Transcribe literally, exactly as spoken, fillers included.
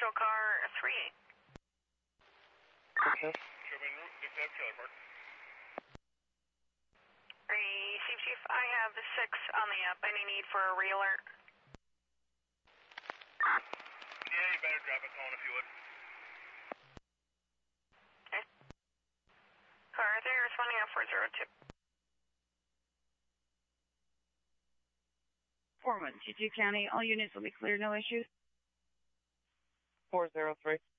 show car three eight. Okay. Receive, Chief. I have the six on the up. Any need for a re-alert? Yeah, you better drop a cone if you would. Okay. Car three responding up four zero two. four one two two County. All units will be clear, no issues. four zero three.